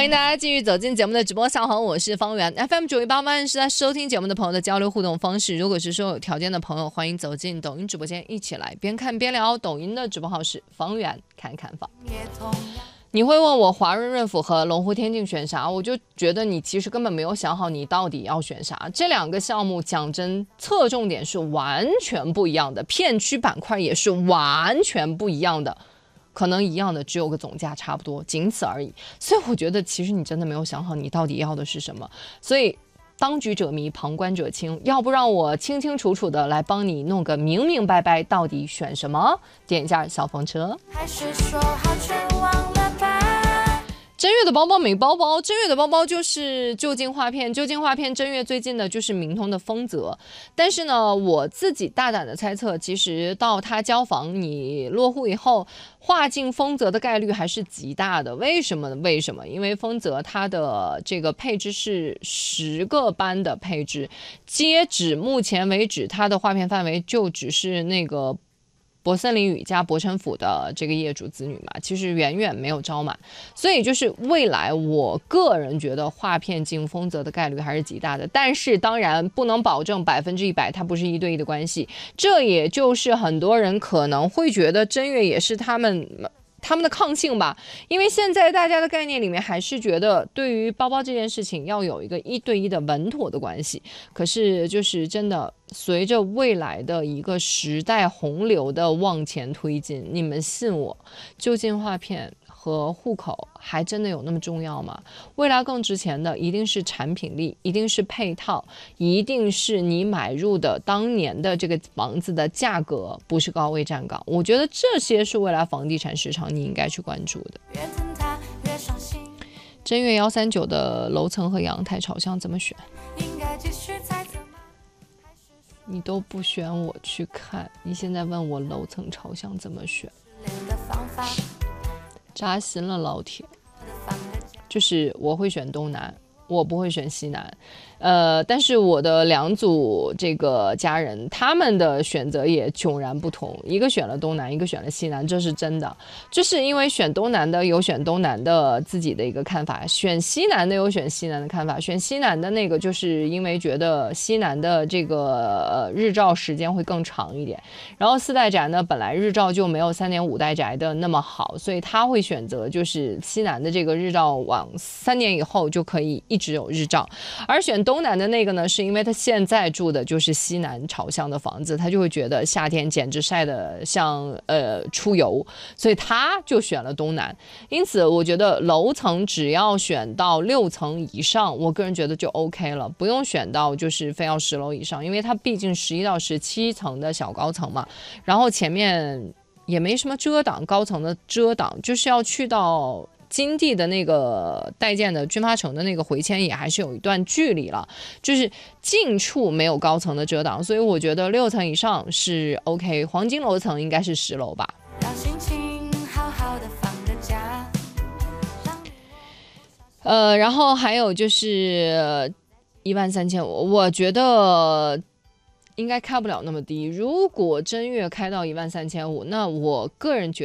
欢迎大家继续走进节目的直播上行，我是方圆 FM918是在收听节目的朋友的交流互动方式。如果是说有条件的朋友，欢迎走进抖音直播间一起来边看边聊。抖音的直播号是方圆看看房。你会问我华润润府和龙湖天境选啥，我就觉得你其实根本没有想好你到底要选啥。这两个项目讲真，侧重点是完全不一样的，片区板块也是完全不一样的。可能一样的只有个总价差不多，仅此而已。所以我觉得其实你真的没有想好你到底要的是什么。所以当局者迷，旁观者清，要不让我清清楚楚的来帮你弄个明明白白，到底选什么？点一下小风车。还是说好全忘了吧？真月的包包没包包，真月的包包就是就近画片，就近画片真月最近的就是明通的丰泽。但是呢，我自己大胆的猜测，其实到它交房你落户以后，画进丰泽的概率还是极大的。为什么呢？为什么？因为丰泽它的这个配置是10个班的配置，截止目前为止，它的画片范围就只是那个博森林宇加博城府的这个业主子女嘛，其实远远没有招满，所以就是未来我个人觉得画片进丰泽的概率还是极大的，但是当然不能保证100%，它不是1对1的关系，这也就是很多人可能会觉得真月也是他们的抗性吧，因为现在大家的概念里面还是觉得对于包包这件事情要有一个1对1的稳妥的关系，可是就是真的随着未来的一个时代洪流的往前推进，你们信我，就近画片和户口还真的有那么重要吗？未来更值钱的一定是产品力，一定是配套，一定是你买入的当年的这个房子的价格不是高位站岗，我觉得这些是未来房地产市场你应该去关注的。真月139的楼层和阳台朝向怎么选？你都不选我去看，你现在问我楼层朝向怎么选？扎心了老铁，就是我会选东南，我不会选西南。但是我的2组这个家人，他们的选择也迥然不同，一个选了东南，一个选了西南，这是真的。就是因为选东南的有选东南的自己的一个看法，选西南的有选西南的看法。选西南的那个就是因为觉得西南的这个日照时间会更长一点，然后4代宅呢本来日照就没有3.5代宅的那么好，所以他会选择就是西南的这个日照往3年以后就可以一直有日照，而选东南的那个呢，是因为他现在住的就是西南朝向的房子，他就会觉得夏天简直晒得像出油，所以他就选了东南。因此我觉得楼层只要选到6层以上，我个人觉得就 OK 了，不用选到就是非要10楼以上，因为它毕竟11到17层的小高层嘛，然后前面也没什么遮挡，高层的遮挡就是要去到金地的那个待建的军发城的那个回迁也还是有一段距离了，就是近处没有高层的遮挡，所以我觉得6层以上是 OK， 黄金楼层应该是10楼吧。然后还有就是13500，我觉得应该开不了那么低，如果真月开到13500，那我个人觉得